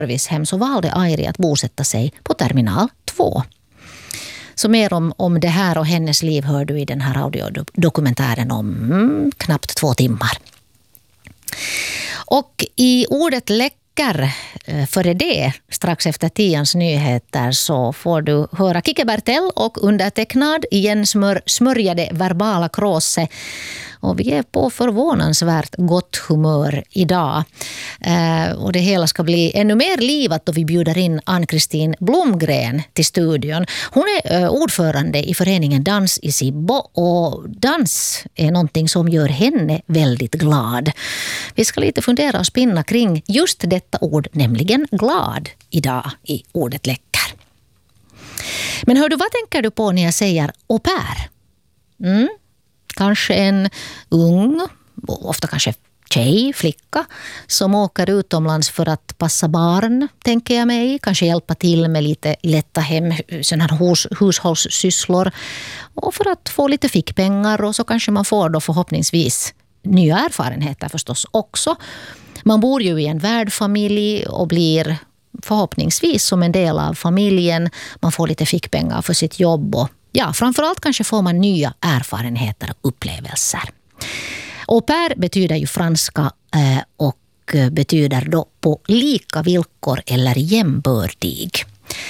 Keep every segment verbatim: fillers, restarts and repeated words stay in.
servicehem så valde Airi att bosätta sig på terminal två. Så mer om, om det här och hennes liv hör du i den här audiodokumentären om mm, knappt två timmar. Och i ordet läcker före det, strax efter tians nyheter, så får du höra Kike Bertell och undertecknad igen smör, smörjade verbala kråse. Och vi är på förvånansvärt gott humör idag. Eh, och det hela ska bli ännu mer livat då vi bjuder in Ann-Kristin Blomgren till studion. Hon är eh, ordförande i föreningen Dans i Sibbo, och dans är någonting som gör henne väldigt glad. Vi ska lite fundera och spinna kring just detta ord, nämligen glad, idag i ordet läcker. Men hör du, vad tänker du på när jag säger au pair? Mm? Kanske en ung, ofta kanske tjej, flicka, som åker utomlands för att passa barn, tänker jag mig. Kanske hjälpa till med lite lätta hem, sådana här hus, hushållssysslor. Och för att få lite fickpengar, och så kanske man får då förhoppningsvis nya erfarenheter förstås också. Man bor ju i en värdfamilj och blir förhoppningsvis som en del av familjen. Man får lite fickpengar för sitt jobb, och ja, framförallt kanske får man nya erfarenheter och upplevelser. Au pair betyder ju franska eh, och betyder då på lika villkor eller jämbördig.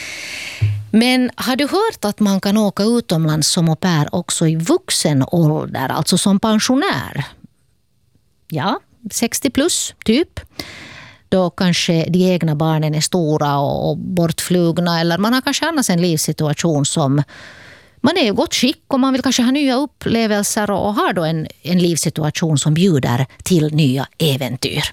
Men har du hört att man kan åka utomlands som au pair också i vuxen ålder, alltså som pensionär? Ja, sextio plus typ. Då kanske de egna barnen är stora och bortflugna, eller man har kanske annars en livssituation som man är i gott skick och man vill kanske ha nya upplevelser och har då en, en livssituation som bjuder till nya äventyr.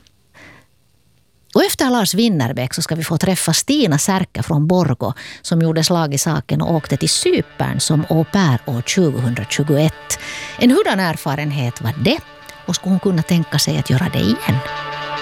Och efter Lars Winnerbäck så ska vi få träffa Stina Särke från Borgå, som gjorde slag i saken och åkte till Cypern som au pair år tjugohundratjugoett. En hurdan erfarenhet var det, och skulle hon kunna tänka sig att göra det igen?